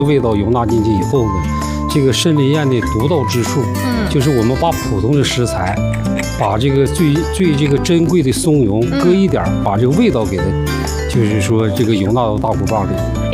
味道容纳进去以后呢，这个参林宴的独到之处，就是我们把普通的食材，把这个最这个珍贵的松茸搁一点，把这个味道给它，就是说这个容纳到大骨棒里。